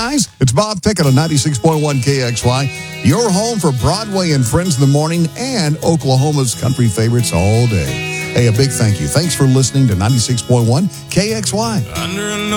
guys. It's Bob Pickett on 96.1 KXY, your home for Broadway and Friends in the Morning and Oklahoma's country favorites all day. Hey, a big thank you. Thanks for listening to 96.1 KXY.